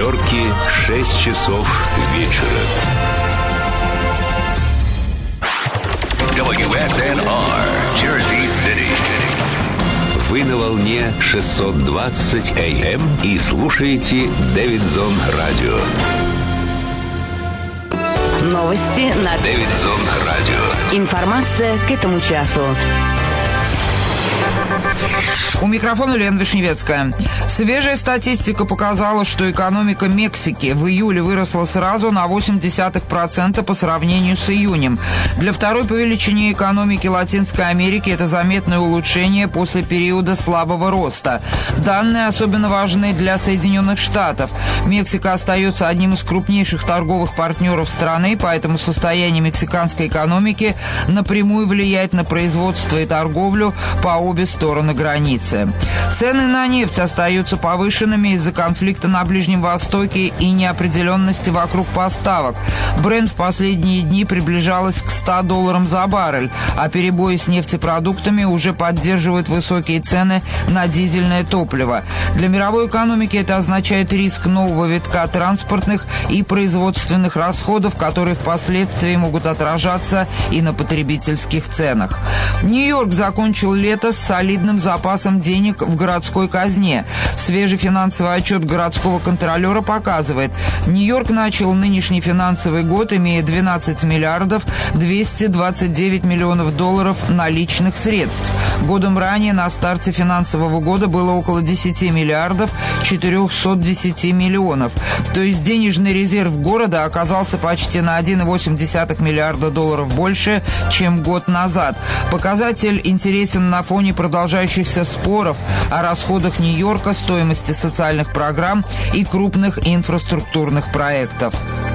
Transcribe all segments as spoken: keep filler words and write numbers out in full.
Нью-Йорке шесть часов вечера. дабл ю эс эн ар, Jersey City. Вы на волне шестьсот двадцать эй эм и слушаете Дэвидсон Радио. Новости на Дэвидсон Радио. Информация к этому часу. У микрофона Лена Вишневецкая. Свежая статистика показала, что экономика Мексики в июле выросла сразу на восемь десятых процента по сравнению с июнем. Для второй по величине экономики Латинской Америки это заметное улучшение после периода слабого роста. Данные особенно важны для Соединенных Штатов. Мексика остается одним из крупнейших торговых партнеров страны, поэтому состояние мексиканской экономики напрямую влияет на производство и торговлю по обе стороны границы. Цены на нефть остаются повышенными из-за конфликта на Ближнем Востоке и неопределенности вокруг поставок. Брент в последние дни приближалась к ста долларам за баррель, а перебои с нефтепродуктами уже поддерживают высокие цены на дизельное топливо. Для мировой экономики это означает риск нового витка транспортных и производственных расходов, которые впоследствии могут отражаться и на потребительских ценах. Нью-Йорк закончил лето с солидным запасом денег в городской казне. Свежий финансовый отчет городского контролера показывает, Нью-Йорк начал нынешний финансовый год, имея двенадцать миллиардов двести двадцать девять миллионов долларов наличных средств. Годом ранее на старте финансового года было около десяти миллиардов четыреста десять миллионов. То есть денежный резерв города оказался почти на один целых восемь десятых миллиарда долларов больше, чем год назад. Показатель интересен на фоне продолжающихся споров о расходах Нью-Йорка, стоимости социальных программ и крупных инфраструктурных проектов.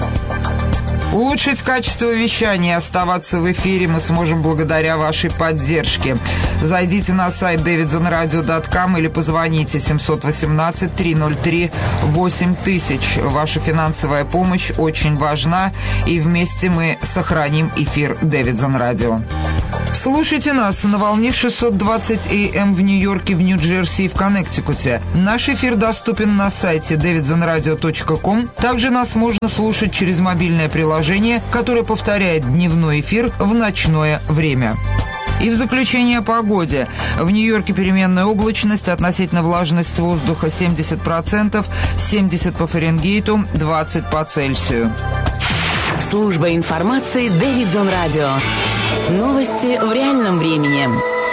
Улучшить качество вещания и оставаться в эфире мы сможем благодаря вашей поддержке. Зайдите на сайт дэвидсон радио точка ком или позвоните семь один восемь три ноль три восемь тысяч. Ваша финансовая помощь очень важна, и вместе мы сохраним эфир Дэвидсон Радио. Слушайте нас на волне шестьсот двадцать эй эм в Нью-Йорке, в Нью-Джерси и в Коннектикуте. Наш эфир доступен на сайте дэвидсон радио точка ком. Также нас можно слушать через мобильное приложение, которое повторяет дневной эфир в ночное время. И в заключение о погоде. В Нью-Йорке переменная облачность, относительно влажность воздуха семьдесят процентов, семьдесят по Фаренгейту, двадцать по Цельсию. Служба информации Дэвидсон Радио. Новости в реальном времени.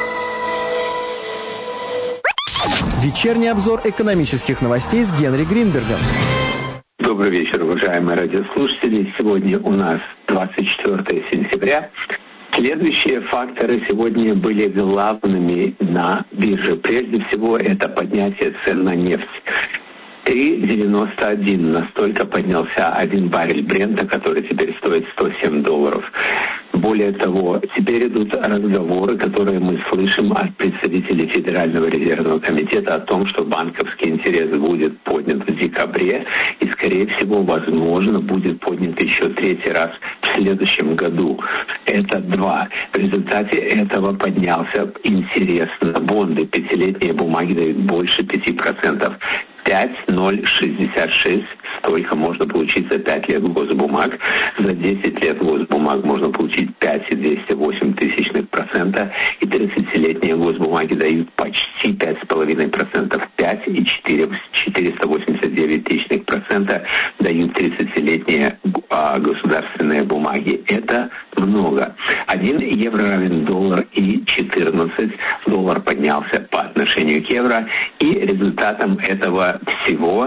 Вечерний обзор экономических новостей с Генри Гринбергом. Добрый вечер, уважаемые радиослушатели. Сегодня у нас двадцать четвёртое сентября. Следующие факторы сегодня были главными на бирже. Прежде всего, это поднятие цен на нефть. три девяносто один. Настолько поднялся один баррель Брента, который теперь стоит сто семь долларов. Более того, теперь идут разговоры, которые мы слышим от представителей Федерального резервного комитета о том, что банковский интерес будет поднят в декабре и, скорее всего, возможно, будет поднят еще третий раз в следующем году. Это два. В результате этого поднялся интерес на бонды. Пятилетние бумаги дают больше пяти процентов. пять ноль шестьдесят шесть. Столько можно получить за пять лет госбумаг. За десять лет госбумаг можно получить пять целых двести восемь тысячных процента. И тридцатилетние госбумаги дают почти пять целых пять десятых процента. пять целых четыреста восемьдесят девять тысячных процента дают тридцатилетние а, государственные бумаги. Это много. Один евро равен доллар и четырнадцать. Доллар поднялся по отношению к евро. И результатом этого всего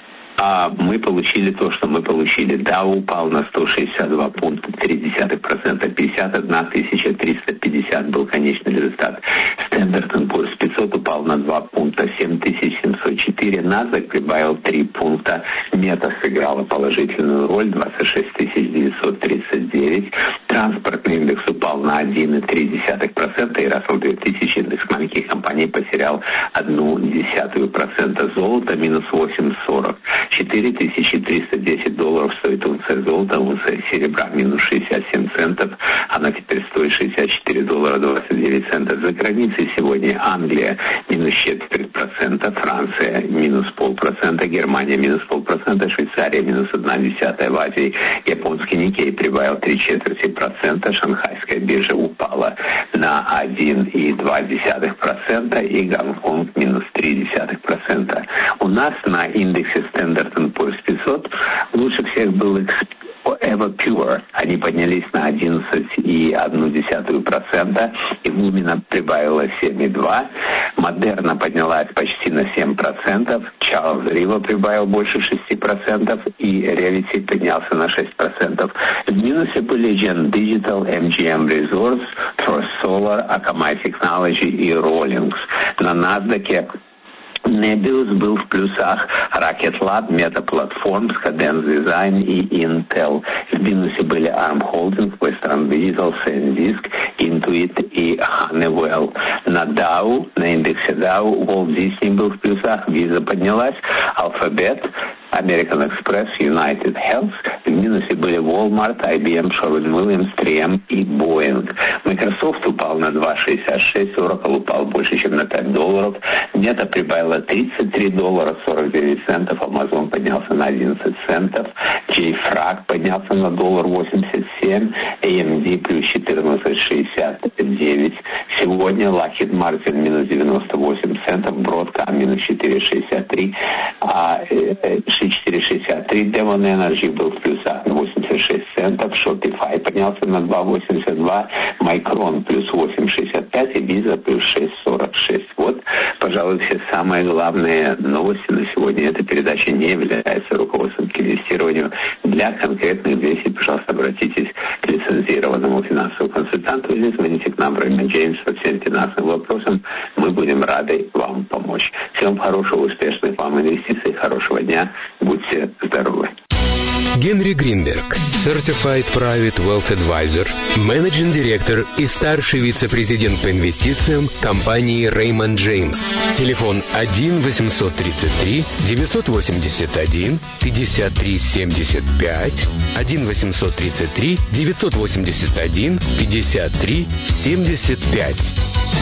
а мы получили то, что мы получили. Dow упал на сто шестьдесят два пункта, три десятых процента, пятьдесят одна тысяча триста пятьдесят был конечный результат. Standard энд Poor's пятьсот упал на два пункта, семь тысяч семьсот четыре. NASDAQ прибавил три пункта. Мета сыграла положительную роль, двадцать шесть тысяч девятьсот тридцать девять. Транспортный индекс упал на один целых три десятых процента, и Russell две тысячи, индекс маленьких компаний, потерял одну десятую процента. Золото минус восемь целых сорок. четыре тысячи триста десять долларов стоит унция золота, унция серебра минус шестьдесят семь центов, она теперь стоит шестьдесят четыре доллара двадцать девять центов. За границей сегодня Англия минус четверть процента, Франция минус полпроцента, полпроцента, Германия минус полпроцента, Швейцария минус одна десятая, в Азии японский Никей прибавил три четверти процента, шанхайская биржа упала на один и два десятых процента и Гонконг минус три десятых процента. У нас на индексе Standard энд Poor's пятьсот лучше всех был Everpure. Они поднялись на одиннадцать и одну десятую процента, и Lumina прибавила семь и два. Модерна поднялась почти на семь процентов, Charles River прибавил больше шесть процентов, и Revity поднялся на шесть процентов. В минусе были Gen Digital, эм джи эм Resource, First Solar, Akamai Technology и Rawlings. На NASDAQ Nebius был в плюсах, Rocket Lab, Meta Platforms, Cadence Design и Intel. В минусе были Arm Holdings, Western Digital, SanDisk, Intuit и Honeywell. На Dow, на индексе Dow, Walt Disney был в плюсах, Visa поднялась, Alphabet, American Express, United Health. В минусе были Walmart, ай би эм, Sherwin-Williams, три эм и Boeing. Microsoft упал на два шестьдесят шесть, Oracle упал больше, чем на пять долларов. Meta прибавила тридцать три доллара сорок девять центов, Amazon поднялся на одиннадцать центов, джей фраг поднялся на доллар восемьдесят семь, эй эм ди плюс четырнадцать шестьдесят девять. Сегодня Lockheed Martin минус девяносто восемь центов, Broadcom минус четыре шестьдесят три, а четыре шестьдесят три, Devon Energy был в плюсах на восемьдесят шесть центов, Shopify поднялся на два восемьдесят два, Micron плюс восемь шестьдесят пять и Visa плюс шесть сорок шесть. Вот, пожалуй, все самые главные новости на сегодня. Эта передача не является руководством к инвестированию. Для конкретных действий, пожалуйста, обратитесь к лицензированному финансовому консультанту или звоните к нам, Рэймонд Джеймс, по всем финансовым вопросам. Мы будем рады вам помочь. Всем хорошего, успешных вам инвестиций, хорошего дня. Будьте здоровы. Генри Гринберг, Certified Private Wealth Advisor, менеджинг директор и старший вице-президент по инвестициям компании Raymond James. Телефон один восемьсот тридцать три девятьсот восемьдесят один пятьдесят три семьдесят пять, один восемьсот тридцать три девятьсот восемьдесят один пятьдесят три семьдесят пять.